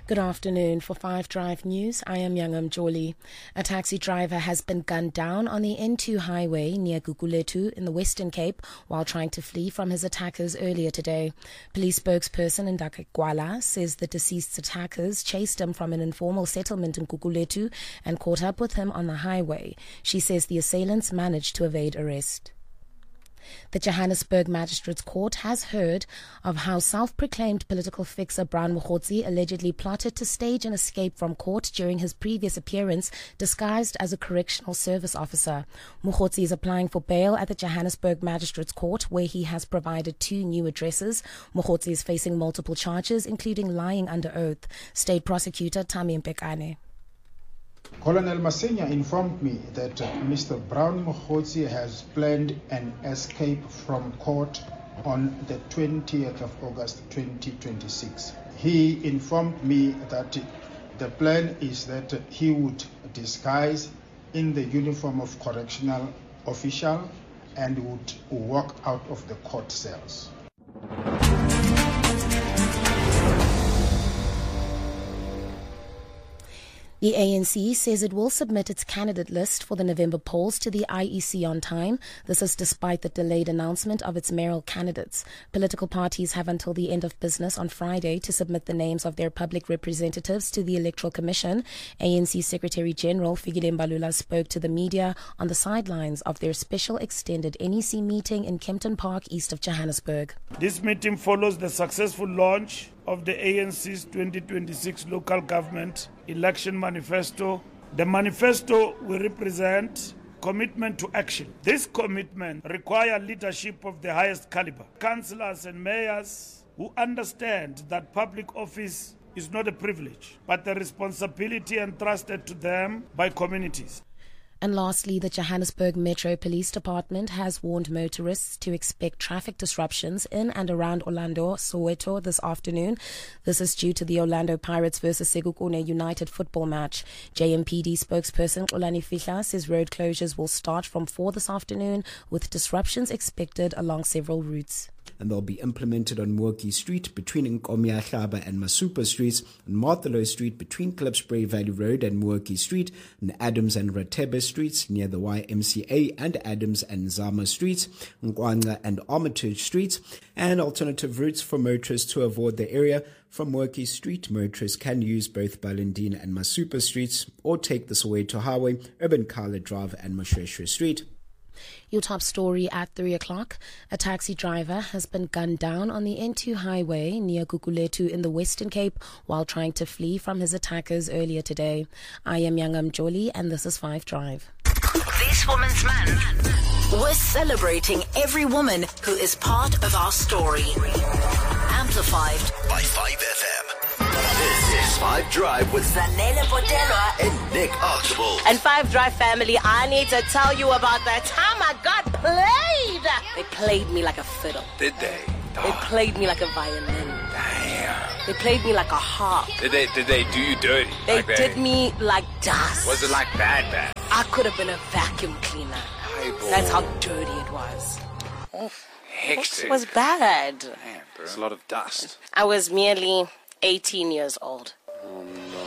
Good afternoon. For 5 Drive News, I am Yangam Joli. A taxi driver has been gunned down on the N2 highway near Gugulethu in the Western Cape while trying to flee from his attackers earlier today. Police spokesperson Ndaka Gwala says the deceased's attackers chased him from an informal settlement in Gugulethu and caught up with him on the highway. She says the assailants managed to evade arrest. The Johannesburg Magistrates Court has heard of how self-proclaimed political fixer Brown Mokgotsi allegedly plotted to stage an escape from court during his previous appearance disguised as a correctional service officer. Mokgotsi is applying for bail at the Johannesburg Magistrates Court, where he has provided 2 new addresses. Mokgotsi is facing multiple charges, including lying under oath. State Prosecutor Tami Mpekane. Colonel Masenya informed me that Mr. Brown Mokgotsi has planned an escape from court on the 20th of August 2026. He informed me that the plan is that he would disguise in the uniform of correctional official and would walk out of the court cells. The ANC says it will submit its candidate list for the November polls to the IEC on time. This is despite the delayed announcement of its mayoral candidates. Political parties have until the end of business on Friday to submit the names of their public representatives to the Electoral Commission. ANC Secretary General Fikile Mbalula spoke to the media on the sidelines of their special extended NEC meeting in Kempton Park, east of Johannesburg. This meeting follows the successful launch of the ANC's 2026 local government election manifesto. The manifesto will represent commitment to action. This commitment requires leadership of the highest caliber, councillors and mayors who understand that public office is not a privilege, but a responsibility entrusted to them by communities. And lastly, the Johannesburg Metro Police Department has warned motorists to expect traffic disruptions in and around Orlando, Soweto this afternoon. This is due to the Orlando Pirates versus Sekhukhune United football match. JMPD spokesperson Xolani Fihla says road closures will start from 4 this afternoon, with disruptions expected along several routes. And they'll be implemented on Moorkey Street between Nkomia Hlaba and Masupa Streets, and Marthelo Street between Klipspruit Valley Road and Moorkey Street, and Adams and Ratebe Streets near the YMCA, and Adams and Zama Streets, Nkwanga and Armitage Streets, and alternative routes for motorists to avoid the area. From Moorkey Street, motorists can use both Balindina and Masupa Streets, or take the Soweto Highway, Urban Kala Drive and Moshweshwe Street. Your top story at 3 o'clock. A taxi driver has been gunned down on the N2 highway near Gugulethu in the Western Cape while trying to flee from his attackers earlier today. I am Yangam Joli, and this is 5 Drive. This Woman's Man. We're celebrating every woman who is part of our story. Amplified by 5FM. This is 5 Drive with Zanele Botella and Nick Archibald. And 5 Drive family, I need to tell you about the time I got played. They played me like a fiddle. Did they? They played me like a violin. Damn. They played me like a harp. Did they do you dirty? They did me like dust. Was it like bad? I could have been a vacuum cleaner. That's how dirty it was. Hectic. It was bad. Damn, bro. It's a lot of dust. I was merely 18 years old.